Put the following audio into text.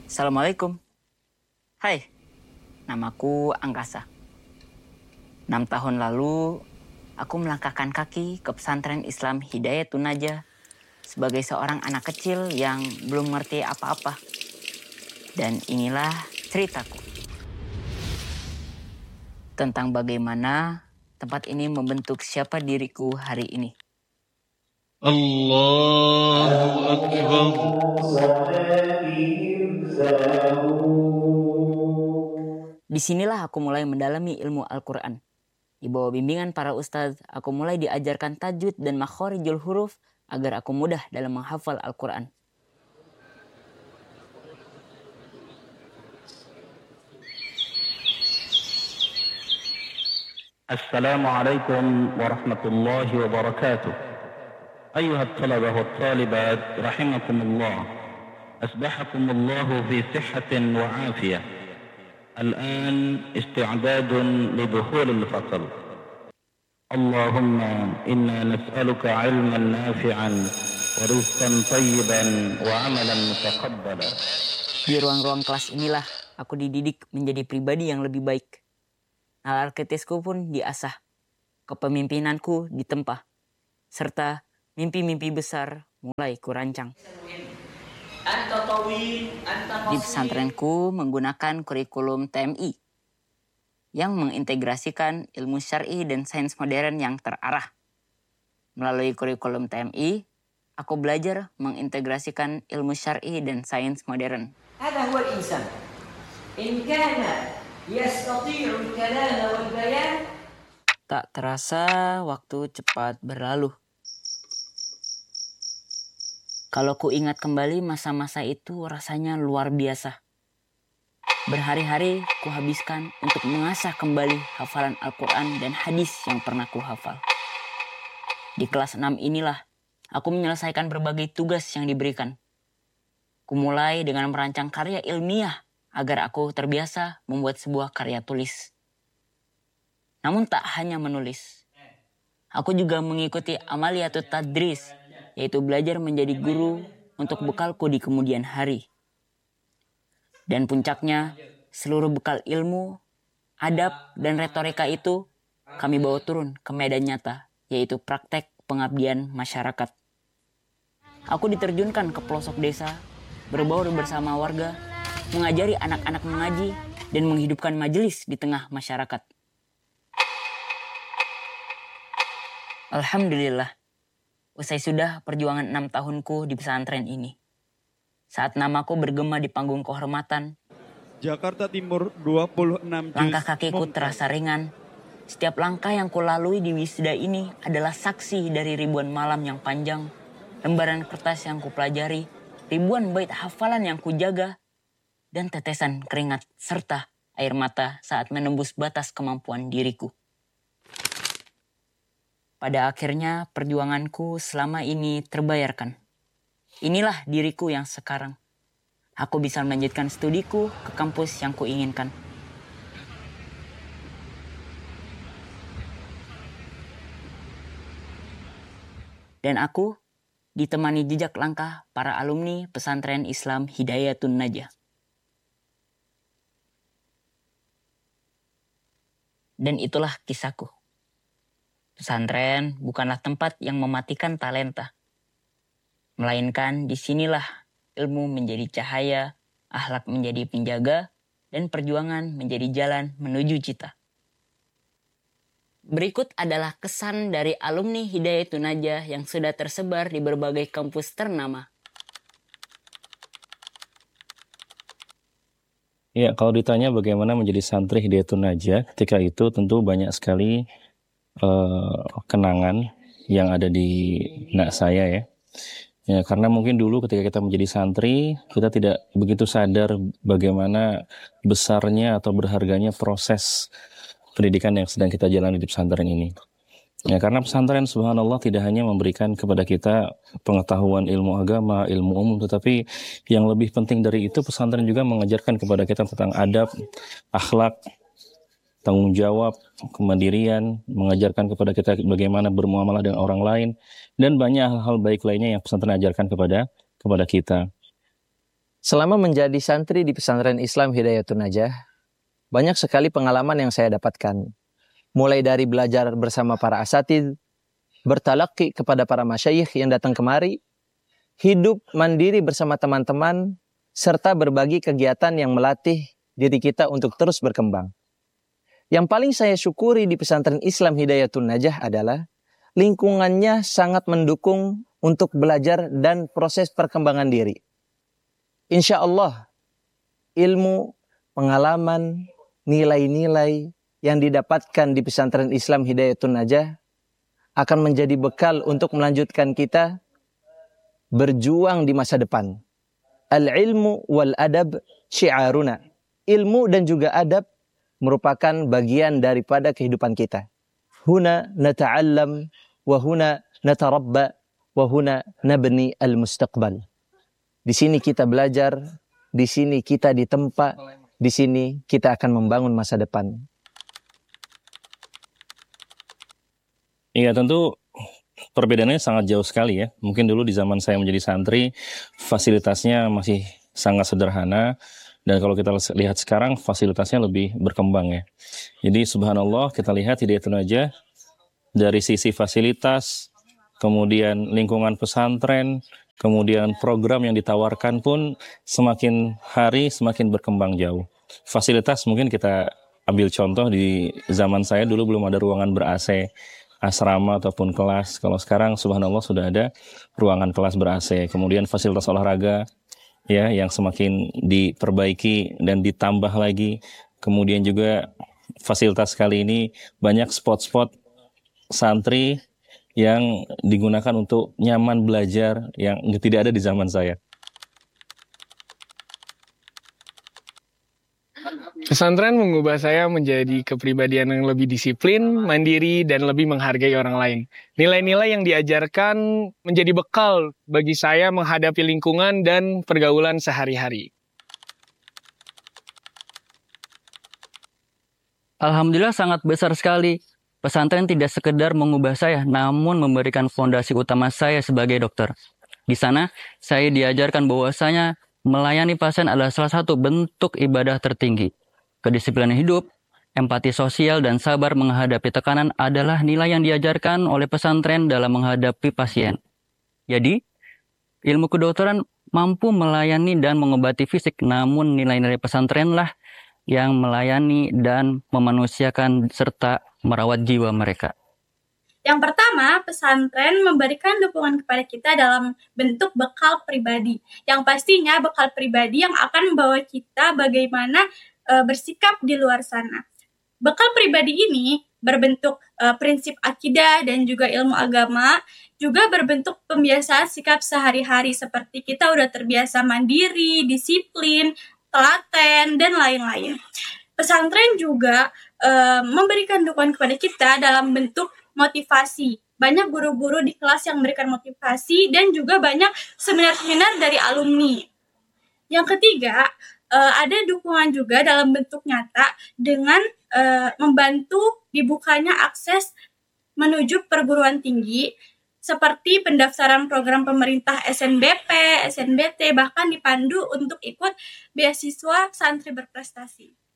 Assalamualaikum. Hai, namaku Angkasa. 6 tahun lalu, aku melangkahkan kaki ke pesantren Islam Hidayatun Najah sebagai seorang anak kecil yang belum ngerti apa-apa. Dan inilah ceritaku tentang bagaimana tempat ini membentuk siapa diriku hari ini. Allahu Akbar. Disinilah aku mulai mendalami ilmu Al-Quran. Di bawah bimbingan para ustadz, aku mulai diajarkan tajwid dan makhorijul huruf agar aku mudah dalam menghafal Al-Quran. Assalamualaikum warahmatullahi wabarakatuh. أيها الطلبة والطالبات رحمكم الله، أصبحكم الله في صحة وعافية. الآن استعداد لدخول الفصل. اللهم إنا نسألك علما نافعا ورزقا طيبا وعملا متقبلا. Di ruang-ruang kelas inilah aku dididik menjadi pribadi yang lebih baik. Nalar kritisku pun diasah, kepemimpinanku ditempa, serta mimpi-mimpi besar mulai kurancang. Di pesantrenku menggunakan kurikulum TMI yang mengintegrasikan ilmu syar'i dan sains modern yang terarah. Melalui kurikulum TMI, aku belajar mengintegrasikan ilmu syar'i dan sains modern. هذا هو الإنسان إن كان يستطيع الكلام والبيان. Tak terasa waktu cepat berlalu. Kalau ku ingat kembali masa-masa itu rasanya luar biasa. Berhari-hari ku habiskan untuk mengasah kembali hafalan Al-Quran dan hadis yang pernah ku hafal. Di kelas 6 inilah aku menyelesaikan berbagai tugas yang diberikan. Ku mulai dengan merancang karya ilmiah agar aku terbiasa membuat sebuah karya tulis. Namun tak hanya menulis. Aku juga mengikuti amaliyatut tadris, yaitu belajar menjadi guru untuk bekalku di kemudian hari. Dan puncaknya, seluruh bekal ilmu, adab, dan retorika itu kami bawa turun ke medan nyata, yaitu praktek pengabdian masyarakat. Aku diterjunkan ke pelosok desa, berbaur bersama warga, mengajari anak-anak mengaji, dan menghidupkan majelis di tengah masyarakat. Alhamdulillah, usai sudah perjuangan 6 tahunku di pesantren ini. Saat namaku bergema di panggung kehormatan, Jakarta Timur 26 langkah kakiku terasa ringan. Setiap langkah yang kulalui di wisuda ini adalah saksi dari ribuan malam yang panjang, lembaran kertas yang kupelajari, ribuan bait hafalan yang kujaga, dan tetesan keringat serta air mata saat menembus batas kemampuan diriku. Pada akhirnya perjuanganku selama ini terbayarkan. Inilah diriku yang sekarang. Aku bisa melanjutkan studiku ke kampus yang kuinginkan. Dan aku ditemani jejak langkah para alumni pesantren Islam Hidayatun Najah. Dan itulah kisahku. Pesantren bukanlah tempat yang mematikan talenta. Melainkan disinilah ilmu menjadi cahaya, akhlak menjadi penjaga, dan perjuangan menjadi jalan menuju cita. Berikut adalah kesan dari alumni Hidayatun Najah yang sudah tersebar di berbagai kampus ternama. Ya, kalau ditanya bagaimana menjadi santri Hidayatun Najah, ketika itu tentu banyak sekali kenangan yang ada di benak saya ya. Ya, karena mungkin dulu ketika kita menjadi santri, kita tidak begitu sadar bagaimana besarnya atau berharganya proses pendidikan yang sedang kita jalani di pesantren ini. Ya, karena pesantren subhanallah tidak hanya memberikan kepada kita pengetahuan ilmu agama, ilmu umum, tetapi yang lebih penting dari itu pesantren juga mengajarkan kepada kita tentang adab, akhlak, tanggung jawab, kemandirian, mengajarkan kepada kita bagaimana bermuamalah dengan orang lain, dan banyak hal-hal baik lainnya yang pesantren ajarkan kepada kita. Selama menjadi santri di pesantren Islam Hidayatun Najah, banyak sekali pengalaman yang saya dapatkan. Mulai dari belajar bersama para asatidz, bertalaqi kepada para masyayikh yang datang kemari, hidup mandiri bersama teman-teman, serta berbagi kegiatan yang melatih diri kita untuk terus berkembang. Yang paling saya syukuri di pesantren Islam Hidayatun Najah adalah lingkungannya sangat mendukung untuk belajar dan proses perkembangan diri. Insya Allah, ilmu, pengalaman, nilai-nilai yang didapatkan di pesantren Islam Hidayatun Najah akan menjadi bekal untuk melanjutkan kita berjuang di masa depan. Al-ilmu wal adab syiaruna. Ilmu dan juga adab merupakan bagian daripada kehidupan kita. Huna nata'allam wa huna natarabba wa huna nabni al-mustaqbal. Di sini kita belajar, di sini kita ditempa, di sini kita akan membangun masa depan. Iya, tentu perbedaannya sangat jauh sekali ya. Mungkin dulu di zaman saya menjadi santri, fasilitasnya masih sangat sederhana. Dan kalau kita lihat sekarang, fasilitasnya lebih berkembang ya. Jadi subhanallah, kita lihat Hidayatun Najah dari sisi fasilitas, kemudian lingkungan pesantren, kemudian program yang ditawarkan pun semakin hari semakin berkembang jauh. Fasilitas mungkin kita ambil contoh di zaman saya dulu belum ada ruangan ber-AC, asrama ataupun kelas. Kalau sekarang subhanallah sudah ada ruangan kelas ber-AC. Kemudian fasilitas olahraga ya yang semakin diperbaiki dan ditambah lagi. Kemudian juga fasilitas kali ini banyak spot-spot santri yang digunakan untuk nyaman belajar yang tidak ada di zaman saya. Pesantren mengubah saya menjadi kepribadian yang lebih disiplin, mandiri, dan lebih menghargai orang lain. Nilai-nilai yang diajarkan menjadi bekal bagi saya menghadapi lingkungan dan pergaulan sehari-hari. Alhamdulillah sangat besar sekali. Pesantren tidak sekedar mengubah saya, namun memberikan fondasi utama saya sebagai dokter. Di sana, saya diajarkan bahwasanya melayani pasien adalah salah satu bentuk ibadah tertinggi. Kedisiplinan hidup, empati sosial, dan sabar menghadapi tekanan adalah nilai yang diajarkan oleh pesantren dalam menghadapi pasien. Jadi, ilmu kedokteran mampu melayani dan mengobati fisik, namun nilai-nilai pesantrenlah yang melayani dan memanusiakan serta merawat jiwa mereka. Yang pertama, pesantren memberikan dukungan kepada kita dalam bentuk bekal pribadi. Yang pastinya bekal pribadi yang akan membawa kita bagaimana bersikap di luar sana. Bekal pribadi ini berbentuk prinsip akidah dan juga ilmu agama, juga berbentuk pembiasaan sikap sehari-hari seperti kita udah terbiasa mandiri, disiplin, telaten, dan lain-lain. Pesantren juga memberikan dukungan kepada kita dalam bentuk motivasi. Banyak guru-guru di kelas yang memberikan motivasi dan juga banyak seminar-seminar dari alumni. Yang ketiga, ada dukungan juga dalam bentuk nyata dengan membantu dibukanya akses menuju perguruan tinggi seperti pendaftaran program pemerintah SNBP, SNBT, bahkan dipandu untuk ikut beasiswa santri berprestasi.